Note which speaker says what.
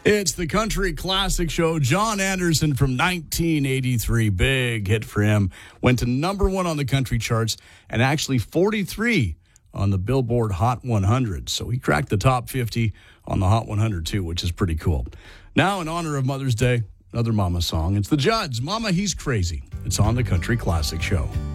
Speaker 1: It's the Country Classic Show. John Anderson from 1983. Big hit for him. Went to number one on the country charts and actually 43 on the Billboard Hot 100. So he cracked the top 50 on the Hot 100 too, which is pretty cool. Now, in honor of Mother's Day, another Mama song. It's the Judds. Mama, He's Crazy. It's on the Country Classic Show.